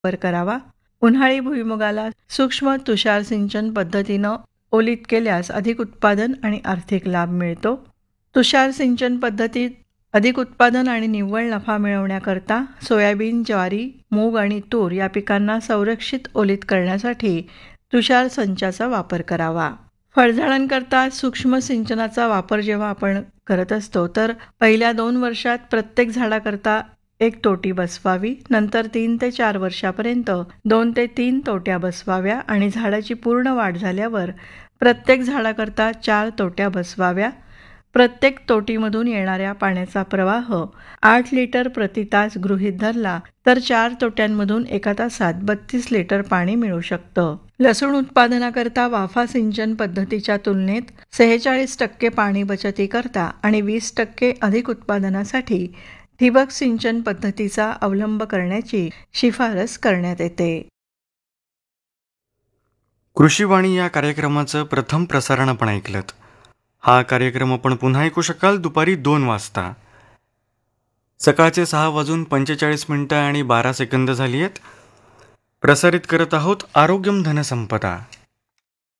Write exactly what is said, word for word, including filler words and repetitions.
वापर करावा. उन्हाळी भुईमुगाला सूक्ष्म तुषार सिंचन पद्धतीनं ओलीत केल्यास अधिक उत्पादन आणि आर्थिक लाभ मिळतो. तुषार सिंचन पद्धतीत अधिक उत्पादन आणि निव्वळ नफा मिळवण्याकरता सोयाबीन, ज्वारी, मूग आणि तूर या पिकांना संरक्षित ओलीत करण्यासाठी तुषार संचाचा वापर करावा. फळझाडांकरता सूक्ष्म सिंचनाचा वापर जेव्हा आपण करत असतो तर पहिल्या दोन वर्षात प्रत्येक झाडाकरता एक तोटी बसवावी. नंतर तीन ते चार वर्षापर्यंत दोन ते तीन तोट्या बसवाव्या आणि झाडाची पूर्ण वाढ झाल्यावर प्रत्येक झाडाकरता चार तोट्या बसवाव्या. प्रत्येक तोटीमधून येणाऱ्या पाण्याचा प्रवाह आठ लिटर प्रति तास गृहीत धरला तर चार तोट्यांमधून एका तासात बत्तीस लिटर पाणी मिळू शकतं. लसूण उत्पादनाकरता वाफा सिंचन पद्धतीच्या तुलनेत सेहेचाळीस टक्के पाणी बचतीकरता आणि वीस टक्के अधिक उत्पादनासाठी ठिबक सिंचन पद्धतीचा अवलंब करण्याची शिफारस करण्यात येते. कृषीवाणी या कार्यक्रमाचं प्रथम प्रसारण आपण ऐकलंत. हा कार्यक्रम आपण पुन्हा ऐकू शकाल दुपारी दोन वाजता. सकाळचे सहा वाजून पंचेचाळीस मिनिटं आणि बारा सेकंद झाली आहेत. प्रसारित करत आहोत आरोग्यम धनसंपदा.